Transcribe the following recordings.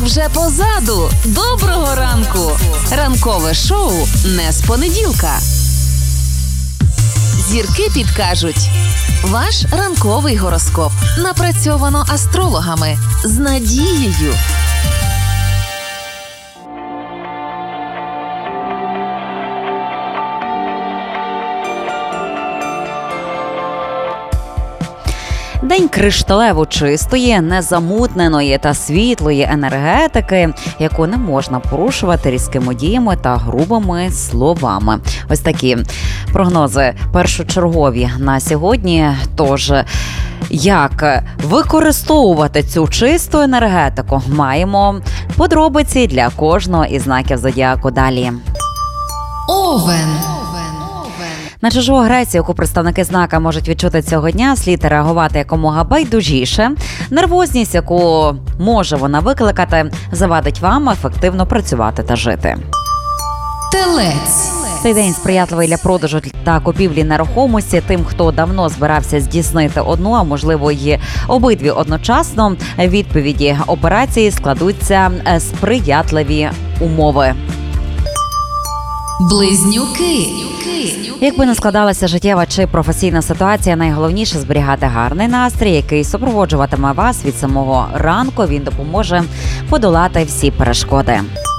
вже позаду. Доброго ранку! Ранкове шоу не з понеділка. Зірки підкажуть. Ваш ранковий гороскоп напрацьовано астрологами з надією. День кришталево чистої, незамутненої та світлої енергетики, яку не можна порушувати різкими діями та грубими словами. Ось такі прогнози першочергові на сьогодні. Тож, як використовувати цю чисту енергетику, маємо подробиці для кожного із знаків зодіаку далі. Овен. На чужу агресію, яку представники знака можуть відчути цього дня, слід реагувати якомога байдужіше. Нервозність, яку може вона викликати, завадить вам ефективно працювати та жити. Телець. Цей день сприятливий для продажу та купівлі нерухомості тим, хто давно збирався здійснити одну, а можливо й обидві одночасно. Відповіді операції складуться сприятливі умови. Близнюки. Якби не складалася життєва чи професійна ситуація, найголовніше зберігати гарний настрій, який супроводжуватиме вас від самого ранку. Він допоможе подолати всі перешкоди.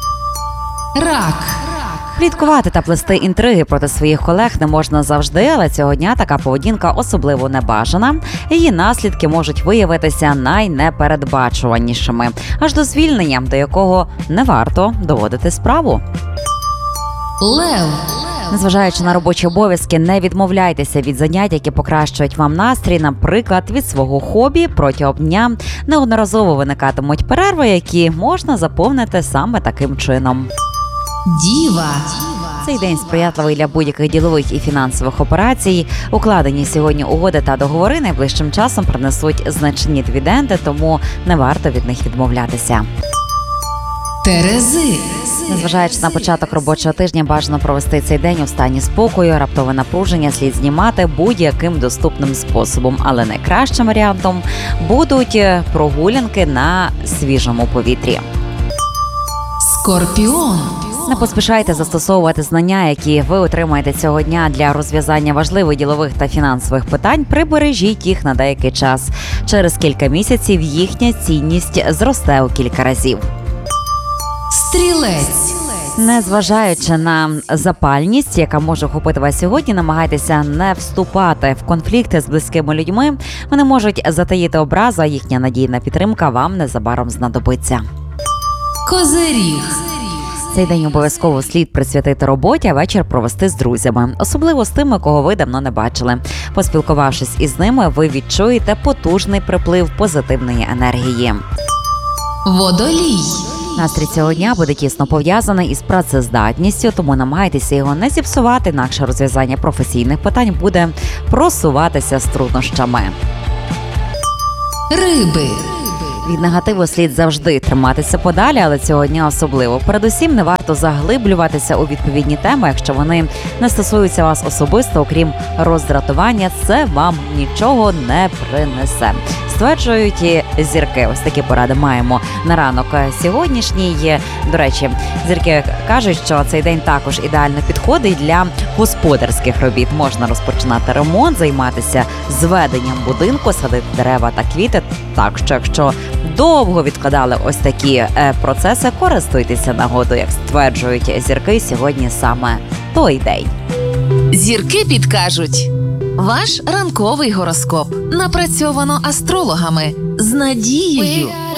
Рак. Пліткувати та плести інтриги проти своїх колег не можна завжди, але цього дня така поведінка особливо небажана. Її наслідки можуть виявитися найнепередбачуванішими, аж до звільнення, до якого не варто доводити справу. Лев. Незважаючи на робочі обов'язки, не відмовляйтеся від занять, які покращують вам настрій, наприклад, від свого хобі. Протягом дня неодноразово виникатимуть перерви, які можна заповнити саме таким чином. Діва. Цей день сприятливий для будь-яких ділових і фінансових операцій. Укладені сьогодні угоди та договори найближчим часом принесуть значні дивіденди, тому не варто від них відмовлятися. Терези. Незважаючи на початок робочого тижня, бажано провести цей день у стані спокою. Раптове напруження слід знімати будь-яким доступним способом, але найкращим варіантом будуть прогулянки на свіжому повітрі. Скорпіон. Не поспішайте застосовувати знання, які ви отримаєте цього дня для розв'язання важливих ділових та фінансових питань. Прибережіть їх на деякий час. Через кілька місяців їхня цінність зросте у кілька разів. Стрілець. Незважаючи на запальність, яка може охопити вас сьогодні, намагайтеся не вступати в конфлікти з близькими людьми. Вони можуть затаїти образу, а їхня надійна підтримка вам незабаром знадобиться. Козиріг. Цей день обов'язково слід присвятити роботі, а вечір провести з друзями. Особливо з тими, кого ви давно не бачили. Поспілкувавшись із ними, ви відчуєте потужний приплив позитивної енергії. Водолій. Настрій цього дня буде тісно пов'язаний із працездатністю, тому намагайтеся його не зіпсувати, інакше розв'язання професійних питань буде просуватися з труднощами. Риби. Від негативу слід завжди триматися подалі, але цього дня особливо. Передусім, не варто заглиблюватися у відповідні теми, якщо вони не стосуються вас особисто, окрім роздратування, це вам нічого не принесе. Стверджують і зірки. Ось такі поради маємо на ранок сьогоднішній. До речі, зірки кажуть, що цей день також ідеально підходить для господарських робіт. Можна розпочинати ремонт, займатися зведенням будинку, садити дерева та квіти. Так що, якщо довго відкладали ось такі процеси, користуйтеся нагодою. Як стверджують зірки, сьогодні саме той день. Зірки підкажуть. Ваш ранковий гороскоп напрацьовано астрологами з надією.